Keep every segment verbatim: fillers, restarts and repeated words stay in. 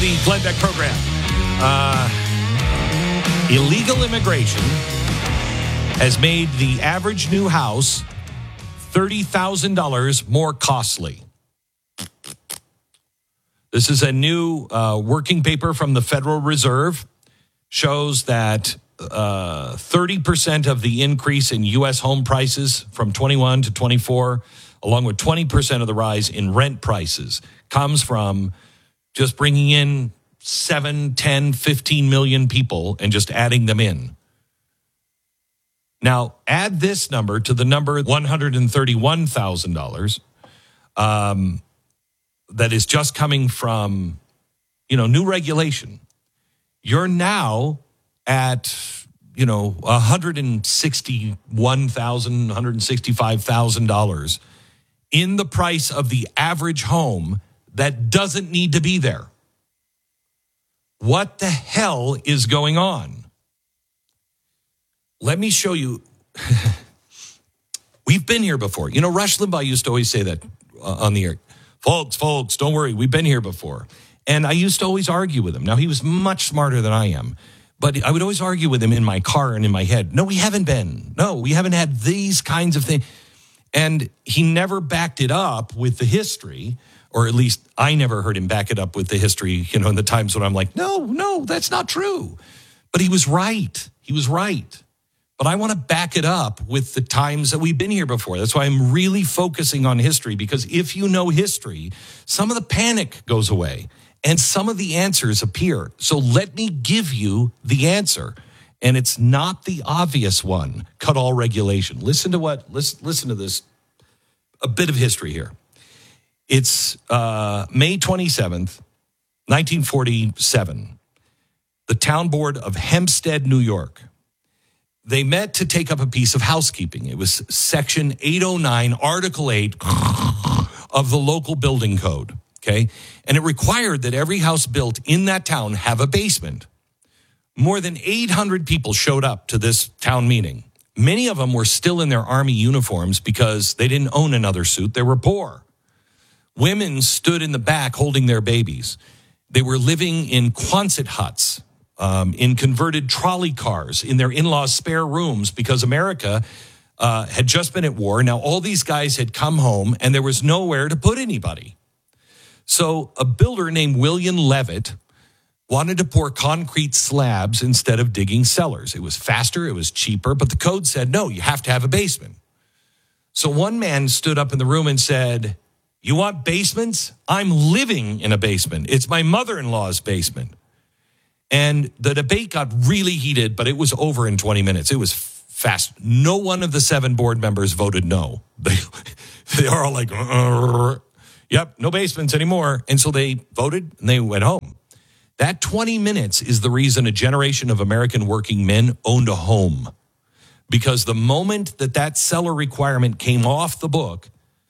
the Glenn Beck program. Uh, illegal immigration has made the average new house thirty thousand dollars more costly. This is a new uh, working paper from the Federal Reserve. Shows that uh, thirty percent of the increase in U S home prices from twenty-one to twenty-four, along with twenty percent of the rise in rent prices, comes from just bringing in seven, ten, fifteen million people and just adding them in. Now, add this number to the number one hundred thirty-one thousand dollars um, that is just coming from, you know, new regulation. You're now at, you know, one hundred sixty-one thousand dollars, one hundred sixty-five thousand dollars in the price of the average home that doesn't need to be there. What the hell is going on? Let me show you. We've been here before. You know, Rush Limbaugh used to always say that uh, on the air. Folks, folks, don't worry. We've been here before. And I used to always argue with him. Now, he was much smarter than I am. But I would always argue with him in my car and in my head. No, we haven't been. No, we haven't had these kinds of things. And he never backed it up with the history, or at least I never heard him back it up with the history, you know, in the times when I'm like, no, no, that's not true. But he was right. He was right. But I want to back it up with the times that we've been here before. That's why I'm really focusing on history, because if you know history, some of the panic goes away and some of the answers appear. So let me give you the answer. And it's not the obvious one, cut all regulation. Listen to what, listen, listen to this, a bit of history here. It's uh, May twenty-seventh, nineteen forty-seven. The town board of Hempstead, New York. They met to take up a piece of housekeeping. It was Section eight oh nine, Article eight of the local building code, okay? And it required that every house built in that town have a basement. More than eight hundred people showed up to this town meeting. Many of them were still in their army uniforms because they didn't own another suit. They were poor. Women stood in the back holding their babies. They were living in Quonset huts. Um, in converted trolley cars in their in-laws' spare rooms, because America uh, had just been at war. Now, all these guys had come home, and there was nowhere to put anybody. So a builder named William Levitt wanted to pour concrete slabs instead of digging cellars. It was faster, it was cheaper, but the code said, no, you have to have a basement. So one man stood up in the room and said, you want basements? I'm living in a basement. It's my mother-in-law's basement. And the debate got really heated, but it was over in twenty minutes. It was fast. No one of the seven board members voted no. They, they are all like, uh, yep, no basements anymore. And so they voted and they went home. That twenty minutes is the reason a generation of American working men owned a home. Because the moment that that cellar requirement came off the book,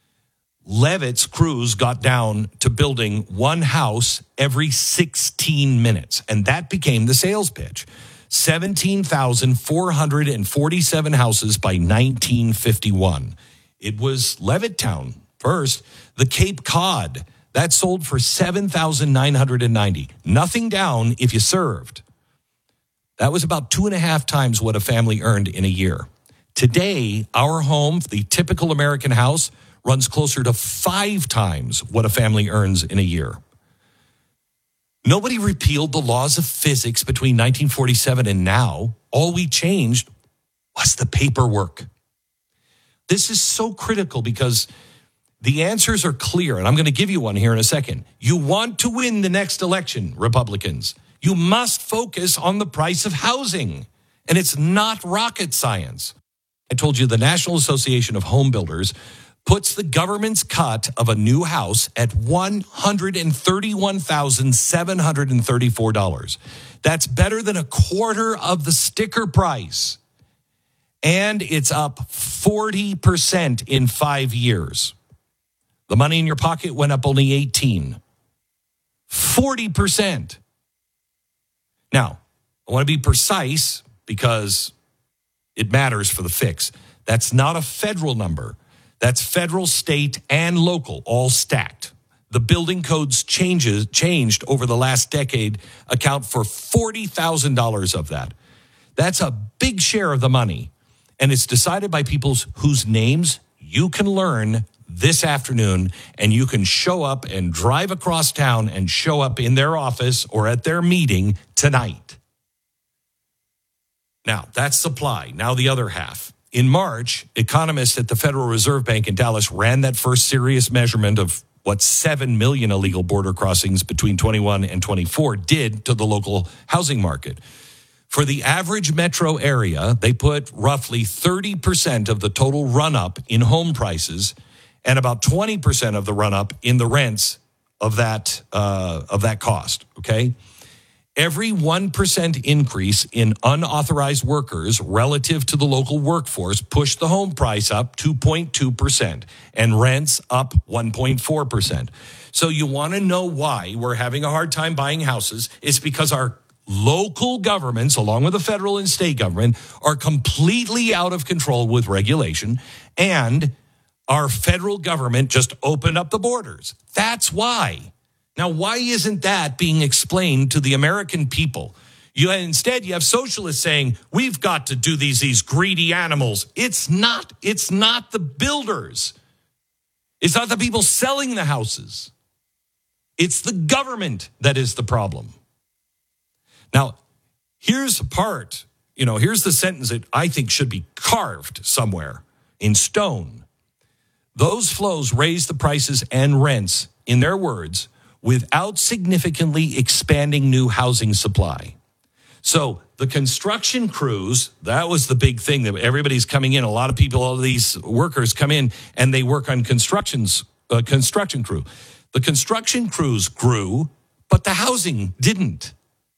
Levitt's crews got down to building one house every sixteen minutes. And that became the sales pitch. seventeen thousand four hundred forty-seven houses by nineteen fifty-one. It was Levittown first. The Cape Cod, that sold for seven thousand nine hundred ninety. Nothing down if you served. That was about two and a half times what a family earned in a year. Today, our home, the typical American house, runs closer to five times what a family earns in a year. Nobody repealed the laws of physics between nineteen forty-seven and now. All we changed was the paperwork. This is so critical because the answers are clear, and I'm going to give you one here in a second. You want to win the next election, Republicans. You must focus on the price of housing, and it's not rocket science. I told you the National Association of Home Builders puts the government's cut of a new house at one hundred thirty-one thousand seven hundred thirty-four dollars. That's better than a quarter of the sticker price. And it's up forty percent in five years. The money in your pocket went up only eighteen. forty percent. Now, I want to be precise because it matters for the fix. That's not a federal number. That's federal, state, and local, all stacked. the building codes changes changed over the last decade account for forty thousand dollars of that. That's a big share of the money. And it's decided by people whose names you can learn this afternoon, and you can show up and drive across town and show up in their office or at their meeting tonight. Now, that's supply. Now the other half. In March, economists at the Federal Reserve Bank in Dallas ran that first serious measurement of what seven million illegal border crossings between twenty-one and twenty-four did to the local housing market. For the average metro area, they put roughly thirty percent of the total run-up in home prices and about twenty percent of the run-up in the rents of that uh, of that cost, okay? Every one percent increase in unauthorized workers relative to the local workforce pushed the home price up two point two percent and rents up one point four percent. So you want to know why we're having a hard time buying houses? It's because our local governments, along with the federal and state government, are completely out of control with regulation, and our federal government just opened up the borders. That's why. Now, why isn't that being explained to the American people? You instead, you have socialists saying, we've got to do these, these greedy animals. It's not, it's not the builders. It's not the people selling the houses. It's the government that is the problem. Now, here's a part, you know, here's the sentence that I think should be carved somewhere in stone. Those flows raise the prices and rents, in their words, without significantly expanding new housing supply. So the construction crews, that was the big thing that everybody's coming in. A lot of people, all of these workers come in and they work on constructions, uh, construction crew. The construction crews grew, but the housing didn't.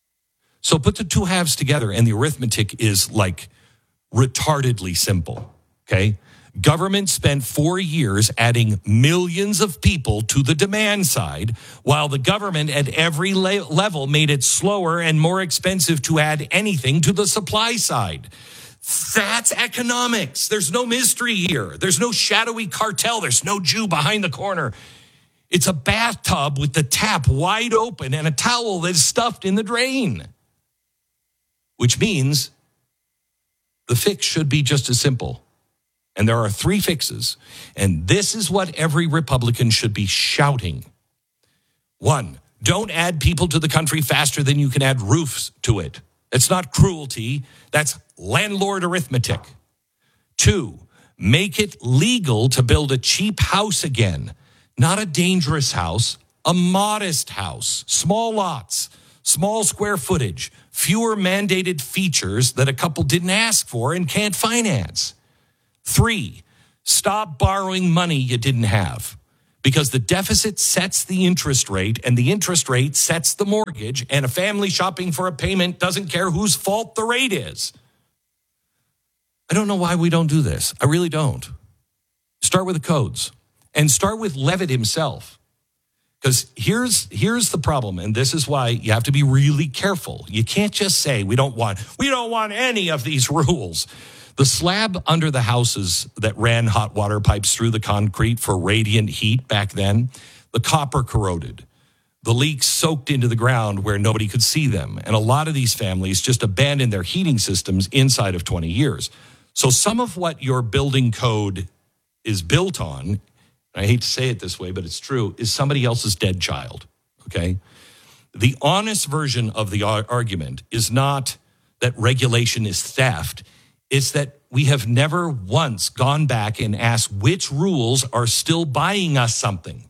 So put the two halves together and the arithmetic is like retardedly simple, okay? Government spent four years adding millions of people to the demand side, while the government at every le- level made it slower and more expensive to add anything to the supply side. That's economics. There's no mystery here. There's no shadowy cartel. There's no Jew behind the corner. It's a bathtub with the tap wide open and a towel that is stuffed in the drain, which means the fix should be just as simple. And there are three fixes. And this is what every Republican should be shouting. One, don't add people to the country faster than you can add roofs to it. It's not cruelty. That's landlord arithmetic. Two, make it legal to build a cheap house again. Not a dangerous house, a modest house. Small lots, small square footage, fewer mandated features that a couple didn't ask for and can't finance. Three, stop borrowing money you didn't have, because the deficit sets the interest rate and the interest rate sets the mortgage, and a family shopping for a payment doesn't care whose fault the rate is. I don't know why we don't do this. I really don't. Start with the codes and start with Levitt himself. Because here's here's the problem, and this is why you have to be really careful. You can't just say we don't want we don't want any of these rules. The slab under the houses that ran hot water pipes through the concrete for radiant heat back then, the copper corroded. The leaks soaked into the ground where nobody could see them. And a lot of these families just abandoned their heating systems inside of twenty years. So some of what your building code is built on, I hate to say it this way, but it's true, is somebody else's dead child, okay? The honest version of the argument is not that regulation is theft. It's that we have never once gone back and asked which rules are still buying us something.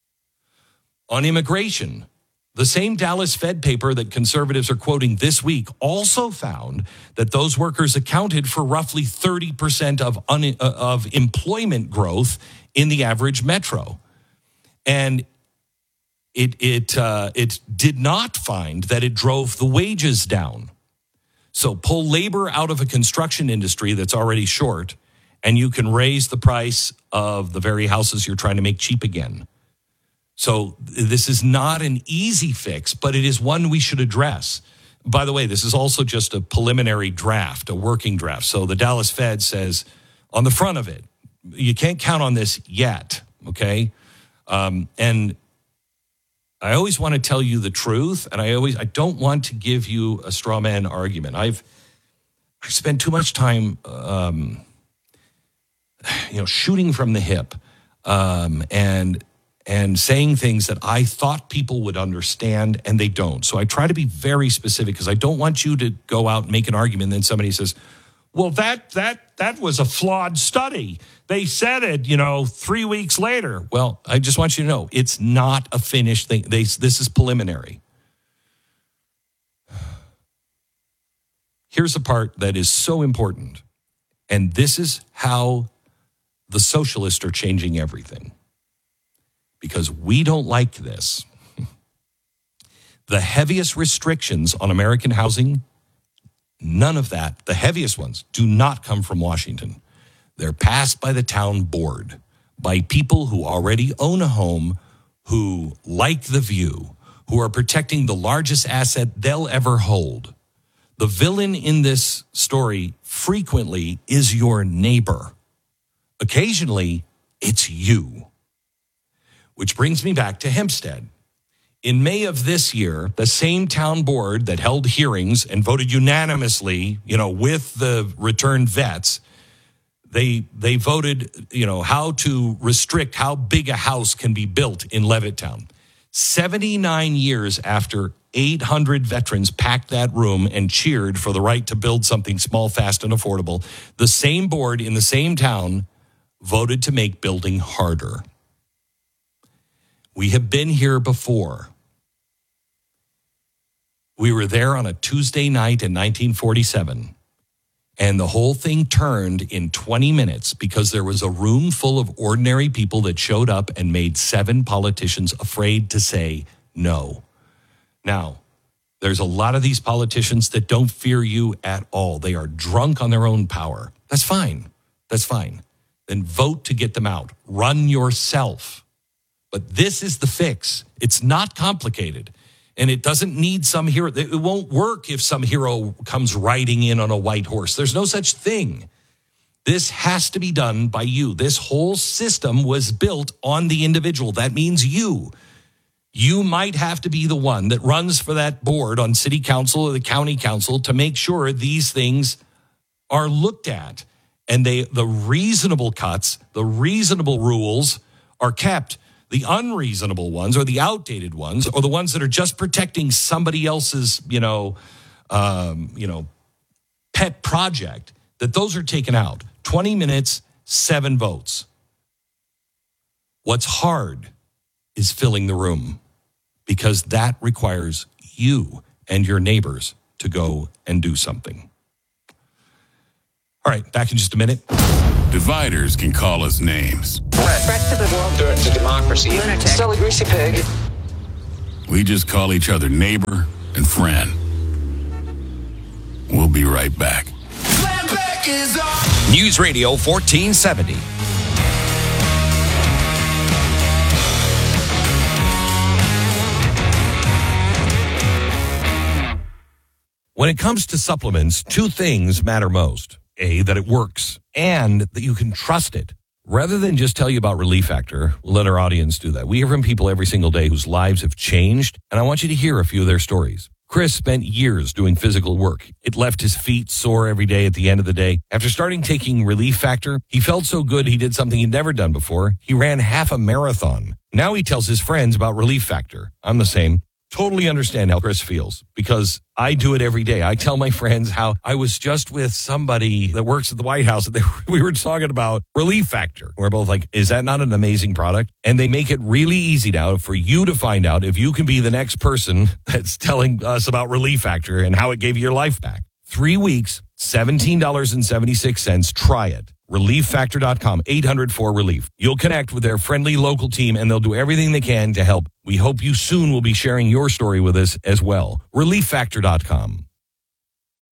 On immigration, the same Dallas Fed paper that conservatives are quoting this week also found that those workers accounted for roughly thirty percent of, un- of employment growth in the average metro. And it, it, uh, it did not find that it drove the wages down. So pull labor out of a construction industry that's already short, and you can raise the price of the very houses you're trying to make cheap again. So this is not an easy fix, but it is one we should address. By the way, this is also just a preliminary draft, a working draft. So the Dallas Fed says on the front of it, you can't count on this yet, okay? Um, and I always want to tell you the truth, and I always I don't want to give you a straw man argument. I've I spent too much time, um, you know, shooting from the hip, um, and and saying things that I thought people would understand, and they don't. So I try to be very specific because I don't want you to go out and make an argument, and then somebody says, well, that that that was a flawed study. They said it, you know, three weeks later. Well, I just want you to know, it's not a finished thing. They, this is preliminary. Here's the part that is so important, and this is how the socialists are changing everything. Because we don't like this. The heaviest restrictions on American housing, none of that, the heaviest ones, do not come from Washington. They're passed by the town board, by people who already own a home, who like the view, who are protecting the largest asset they'll ever hold. The villain in this story frequently is your neighbor. Occasionally, it's you. Which brings me back to Hempstead. In May of this year, the same town board that held hearings and voted unanimously, you know, with the returned vets, they they voted, you know, how to restrict how big a house can be built in Levittown. seventy-nine years after eight hundred veterans packed that room and cheered for the right to build something small, fast, and affordable, the same board in the same town voted to make building harder. We have been here before. We were there on a Tuesday night in nineteen forty-seven, and the whole thing turned in twenty minutes because there was a room full of ordinary people that showed up and made seven politicians afraid to say no. Now, there's a lot of these politicians that don't fear you at all. They are drunk on their own power. That's fine. That's fine. Then vote to get them out. Run yourself. But this is the fix. It's not complicated. And it doesn't need some hero. It won't work if some hero comes riding in on a white horse. There's no such thing. This has to be done by you. This whole system was built on the individual. That means you. You might have to be the one that runs for that board on city council or the county council to make sure these things are looked at. And they, the reasonable cuts, the reasonable rules are kept. The unreasonable ones or the outdated ones or the ones that are just protecting somebody else's, you know, um, you know, pet project, that those are taken out. twenty minutes, seven votes. What's hard is filling the room because that requires you and your neighbors to go and do something. All right, back in just a minute. Dividers can call us names. Threat. Threat to the world. Threat to democracy. Lunatic. Still a greasy pig. We just call each other neighbor and friend. We'll be right back. News Radio fourteen seventy. When it comes to supplements, two things matter most. A, that it works, and that you can trust it. Rather than just tell you about Relief Factor, we'll let our audience do that. We hear from people every single day whose lives have changed, and I want you to hear a few of their stories. Chris spent years doing physical work. It left his feet sore every day at the end of the day. After starting taking Relief Factor, he felt so good he did something he'd never done before. He ran half a marathon. Now he tells his friends about Relief Factor. I'm the same. Totally understand how Chris feels because I do it every day. I tell my friends how I was just with somebody that works at the White House and they, we were talking about Relief Factor. We're both like, is that not an amazing product? And they make it really easy now for you to find out if you can be the next person that's telling us about Relief Factor and how it gave you your life back. Three weeks, seventeen dollars and seventy-six cents. Try it. relief factor dot com, eight hundred four relief. You'll connect with their friendly local team and they'll do everything they can to help. We hope you soon will be sharing your story with us as well. relief factor dot com.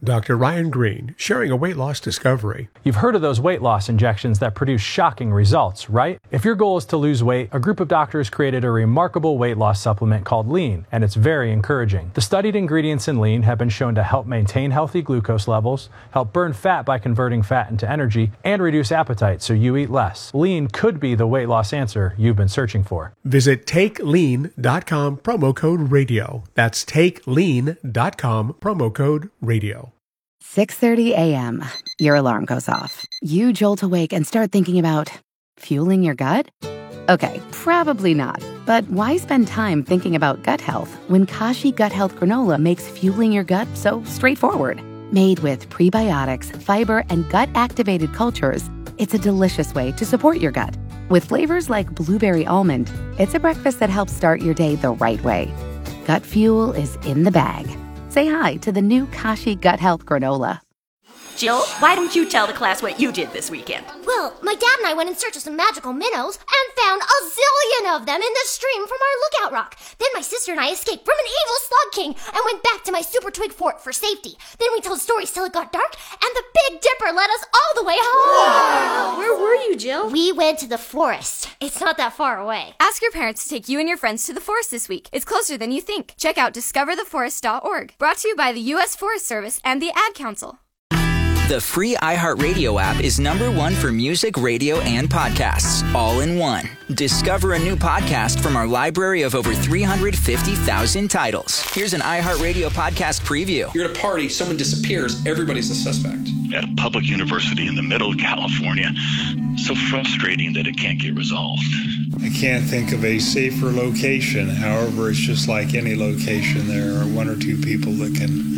Doctor Ryan Green, sharing a weight loss discovery. You've heard of those weight loss injections that produce shocking results, right? If your goal is to lose weight, a group of doctors created a remarkable weight loss supplement called Lean, and it's very encouraging. The studied ingredients in Lean have been shown to help maintain healthy glucose levels, help burn fat by converting fat into energy, and reduce appetite so you eat less. Lean could be the weight loss answer you've been searching for. Visit take lean dot com, promo code radio. That's take lean dot com, promo code radio. six thirty a.m. Your alarm goes off. You jolt awake and start thinking about fueling your gut? Okay, probably not. But why spend time thinking about gut health when Kashi Gut Health Granola makes fueling your gut so straightforward? Made with prebiotics, fiber, and gut-activated cultures, it's a delicious way to support your gut. With flavors like blueberry almond, it's a breakfast that helps start your day the right way. Gut fuel is in the bag. Say hi to the new Kashi Gut Health Granola. Jill, why don't you tell the class what you did this weekend? Well, my dad and I went in search of some magical minnows and found a zillion of them in the stream from our lookout rock. Then my sister and I escaped from an evil slug king and went back to my super twig fort for safety. Then we told stories till it got dark, and the Big Dipper led us all the way home. Wow. Where were you, Jill? We went to the forest. It's not that far away. Ask your parents to take you and your friends to the forest this week. It's closer than you think. Check out discover the forest dot org. Brought to you by the U S Forest Service and the Ad Council. The free iHeartRadio app is number one for music, radio, and podcasts, all in one. Discover a new podcast from our library of over three hundred fifty thousand titles. Here's an iHeartRadio podcast preview. You're at a party, someone disappears, everybody's a suspect. At a public university in the middle of California, so frustrating that it can't get resolved. I can't think of a safer location. However, it's just like any location. There are one or two people that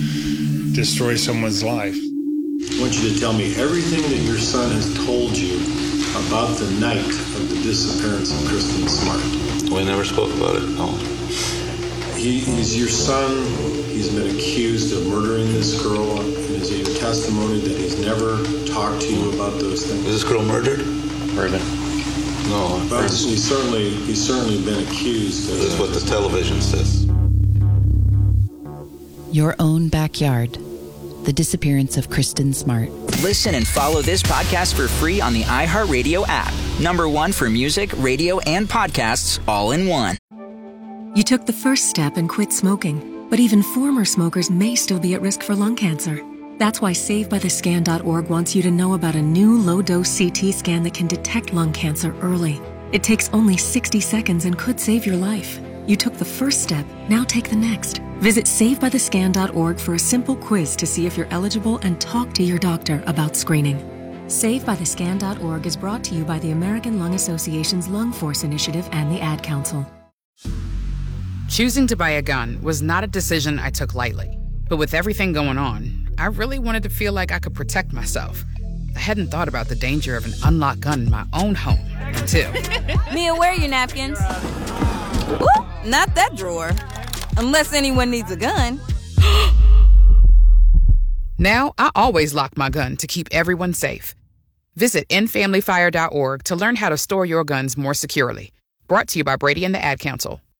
can destroy someone's life. I want you to tell me everything that your son has told you about the night of the disappearance of Kristen Smart. We never spoke about it, no. He, he's your son. He's been accused of murdering this girl. Is it your testimony that he's never talked to you about those things? Is this girl murdered? Murdered. No. But he's certainly, he's certainly been accused. Of, this is what the television says. Your own backyard. The disappearance of Kristen Smart. Listen and follow this podcast for free on the iHeartRadio app. Number one for music, radio, and podcasts, all in one. You took the first step and quit smoking, but even former smokers may still be at risk for lung cancer. That's why save by the scan dot org wants you to know about a new low-dose C T scan that can detect lung cancer early. It takes only sixty seconds and could save your life. You took the first step, now take the next. Visit save by the scan dot org for a simple quiz to see if you're eligible and talk to your doctor about screening. save by the scan dot org is brought to you by the American Lung Association's Lung Force Initiative and the Ad Council. Choosing to buy a gun was not a decision I took lightly. But with everything going on, I really wanted to feel like I could protect myself. I hadn't thought about the danger of an unlocked gun in my own home until... Mia, where are your napkins? Ooh, not that drawer. Unless anyone needs a gun. Now, I always lock my gun to keep everyone safe. Visit end family fire dot org to learn how to store your guns more securely. Brought to you by Brady and the Ad Council.